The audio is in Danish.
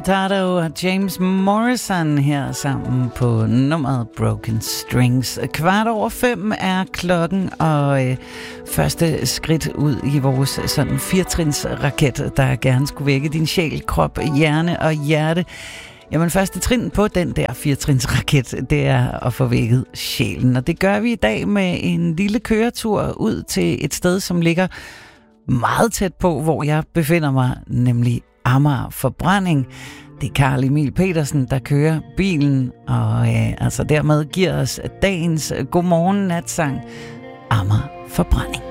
Tato og James Morrison her sammen på nummeret Broken Strings. 5:15 er klokken, og første skridt ud i vores sådan 4-trins-raket, der gerne skulle vække din sjæl, krop, hjerne og hjerte. Jamen, første trin på den der 4-trins-raket, det er at få vækket sjælen. Og det gør vi i dag med en lille køretur ud til et sted, som ligger meget tæt på, hvor jeg befinder mig, nemlig Amager Forbrænding. Det er Carl Emil Petersen, der kører bilen, og altså dermed giver os dagens godmorgen natsang, Amager Forbrænding.